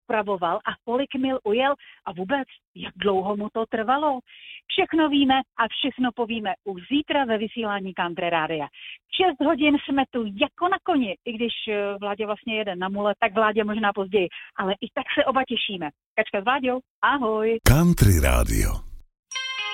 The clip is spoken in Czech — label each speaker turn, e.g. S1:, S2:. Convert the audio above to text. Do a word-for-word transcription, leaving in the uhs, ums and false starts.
S1: opravoval a kolik mil ujel a vůbec, jak dlouho mu to trvalo. Všechno víme a všechno povíme už zítra ve vysílání Country Rádia. šest hodin jsme tu jako na koni, i když Vládě vlastně jede na mule, tak Vládě možná později, ale i tak se oba těšíme. Kačka s Vláďou, ahoj.
S2: Country Rádio.